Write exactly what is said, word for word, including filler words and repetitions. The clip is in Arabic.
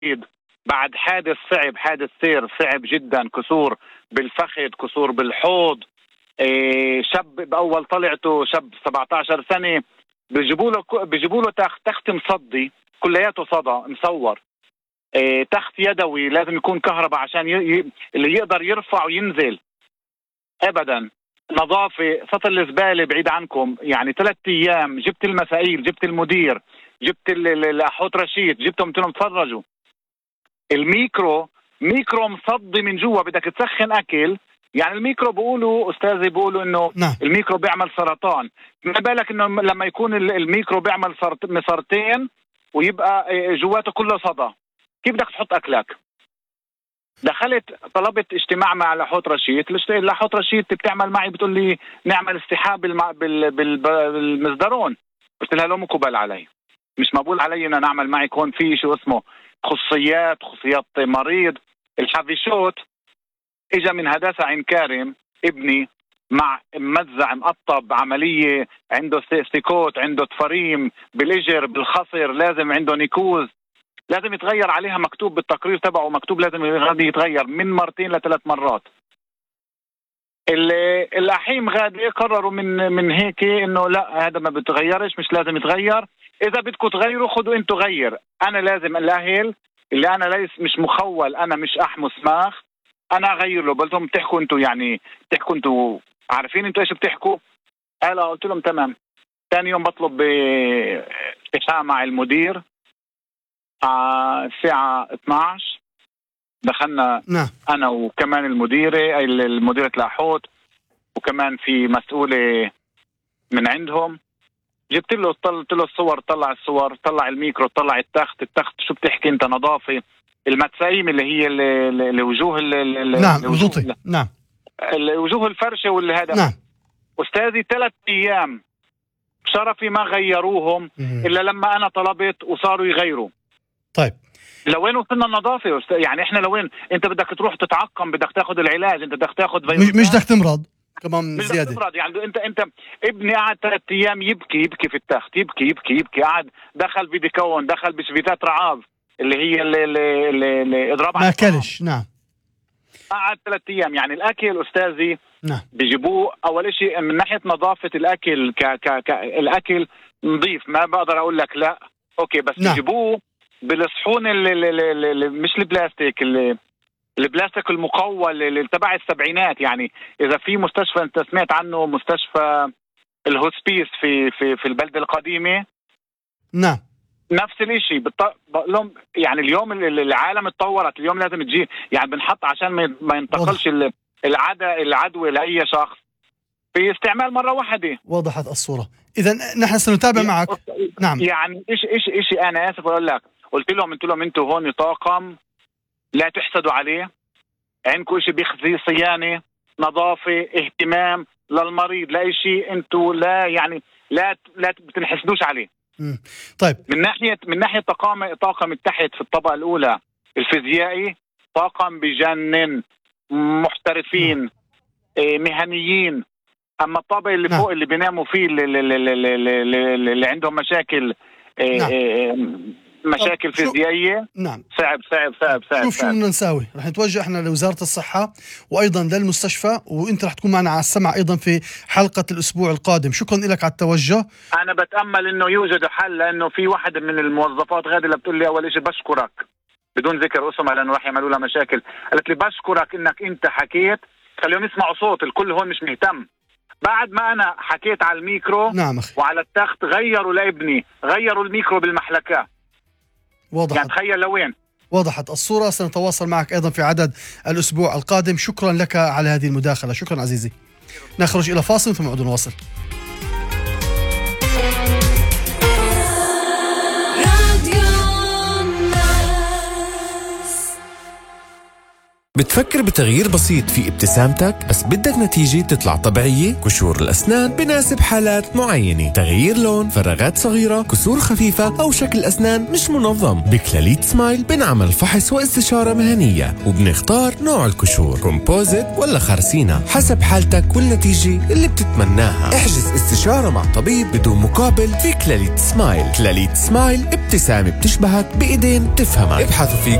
بعد حادث صعب، حادث سير صعب جدا، كسور بالفخذ، كسور بالحوض. إيه شاب بأول طلعته شاب سبعة عشر سنة بيجيبوا له بيجيبوا له تخت تخت مصدي كلياته صدى مصور. إيه تخت يدوي لازم يكون كهرباء عشان ي... ي... اللي يقدر يرفع وينزل. أبدا نظافة، سطل الزبالة بعيد عنكم. يعني ثلاث أيام جبت المسائيل، جبت المدير، جبت الأحوط رشيد، جبتهم قلت لهم تفرجوا. الميكرو ميكرو مصدي من جوا، بدك تسخن أكل. يعني الميكرو بيقولوا أستاذي بيقولوا إنه نعم. الميكرو بيعمل سرطان. ما بالك إنه لما يكون الميكرو بيعمل مسارتين ويبقى جواته كله صدى، كيف بدك تحط أكلك؟ دخلت طلبت اجتماع مع لاحوت رشيد. لاحوت رشيد بتعمل معي بتقول لي نعمل استحاب بالمصدرون. قلت لها لو مقبل علي، مش مقبول علي ان نعمل معي كون في شو اسمه خصوصيات خصوصيات مريض. الحافيشوت اجا من هداسة عين كارم ابني مع ممزع مقطب، عملية عنده ستيكوت، عنده تفريم بالاجر بالخصر، لازم عنده نيكوز، لازم يتغير عليها مكتوب بالتقرير تبعه، مكتوب لازم يتغير من مرتين لثلاث مرات. الأحيم غادي قرروا من من هيك انه لا هذا ما بتغيرش، مش لازم يتغير. اذا بدكم تغيروا خذوا انتوا غير، انا لازم الاهل اللي انا ليس مش مخول، انا مش احمس ماخ، انا اغير له. قلت لهم بتحكوا انتوا يعني بتحكوا انتوا عارفين انتوا ايش بتحكوا؟ هلا قلت لهم تمام. ثاني يوم بطلب استشارة مع المدير الساعة اثنعش، دخلنا نعم. أنا وكمان المديرة المديرة لاحوت وكمان في مسؤولة من عندهم. جبت له طلعت له الصور، طلع الصور، طلع الميكرو، طلع التخت. التخت شو بتحكي أنت؟ نظافة. المتسايم اللي هي الوجوه نعم الوجوه نعم الوجوه الفرشة واللي هذا نعم. أستاذي ثلاث أيام شرفي ما غيروهم مم. إلا لما أنا طلبت وصاروا يغيروا. طيب لوين وصلنا النظافة؟ يعني احنا لوين؟ انت بدك تروح تتعقم، بدك تاخذ العلاج، انت بدك تاخذ مش مش بدك تمرض كمان مش زيادة. بدك تمرض. يعني انت انت ابني قعد ثلاث ايام يبكي يبكي في التخت، يبكي يبكي يبكي قعد دخل فيديكون، دخل بشفيتات رعاف اللي هي اللي اللي, اللي اضراب ما كلش. نعم. قعد ثلاث ايام. يعني الاكل استاذي نعم بيجيبوه اول شيء من ناحية نظافة الاكل، ك ك, ك الاكل نظيف، ما بقدر اقول لك لا اوكي، بس نعم. بيجيبوه بالصحون اللي اللي اللي مش البلاستيك، اللي البلاستيك المقول اللي تبع السبعينات. يعني اذا في مستشفى انت سمعت عنه، مستشفى الهوسبيس في في في البلدة القديمة، نعم نفس الاشي بط... لهم. يعني اليوم العالم اتطورت، اليوم لازم تجي يعني بنحط عشان ما ينتقلش العد... العدوى لأي شخص في استعمال مرة واحدة. وضحت الصورة. إذا نحن سنتابع معك. نعم. يعني إيش إيش إيش أنا آسف أقول لك، قلت لهم قلت لهم أنتوا هون طاقم لا تحسدوا عليه، عندكم إشي بيخزي صيانة نظافة اهتمام للمريض، لا شيء أنتوا لا يعني لا لا بتنحسدوش عليه. مم. طيب من ناحية من ناحية طاقم طاقم التحت في الطبقة الأولى الفيزيائي طاقم بجنن، محترفين مهنيين. أما الطابق اللي نعم. فوق اللي بيناموا فيه اللي, اللي, اللي, اللي عندهم مشاكل نعم. مشاكل فيزيائية نعم. صعب صعب صعب صعب. شوف شو بدنا نساوي، رح نتوجه احنا لوزارة الصحة وأيضا للمستشفى، وانت رح تكون معنا على السمع أيضا في حلقة الأسبوع القادم. شكرا لك على التوجه. أنا بتأمل إنه يوجد حل، لأنه في واحد من الموظفات غادي اللي بتقول لي أول شيء بشكرك بدون ذكر اسمها لأنه راح يعملوا لها مشاكل، قالت لي بشكرك إنك أنت حكيت خليهم يسمعوا صوت. الكل هون مش مهتم. بعد ما أنا حكيت على الميكرو نعم أخي. وعلى التخت غيروا لابني، غيروا الميكرو بالمحلكة. وضحت. يعني تخيل لوين. وضحت الصورة. سنتواصل معك أيضا في عدد الأسبوع القادم. شكرا لك على هذه المداخلة. شكرا عزيزي. نخرج إلى فاصل ثم نعود نواصل. بتفكر بتغيير بسيط في ابتسامتك بس بدك نتيجة تطلع طبيعية؟ كشور الأسنان بناسب حالات معينة، تغيير لون، فراغات صغيرة، كسور خفيفة أو شكل أسنان مش منظم. بكلاليت سمايل بنعمل فحص واستشارة مهنية وبنختار نوع الكشور، كومبوزيت ولا خرسينة، حسب حالتك والنتيجة اللي بتتمناها. احجز استشارة مع طبيب بدون مقابل في كلاليت سمايل. كلاليت سمايل، ابتسامة بتشبهك بإيدين تفهمك. ابحثوا في